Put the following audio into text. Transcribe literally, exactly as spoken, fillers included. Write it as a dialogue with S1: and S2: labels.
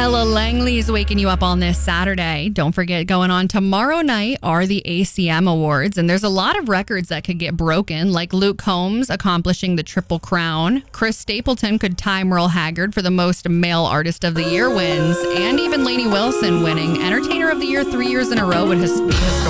S1: Ella Langley is waking you up on this Saturday. Don't forget, going on tomorrow night are the A C M Awards, and there's a lot of records that could get broken, like Luke Combs accomplishing the Triple Crown. Chris Stapleton could tie Merle Haggard for the most male artist of the year wins, and even Lainey Wilson winning Entertainer of the Year three years in a row would his- be historic.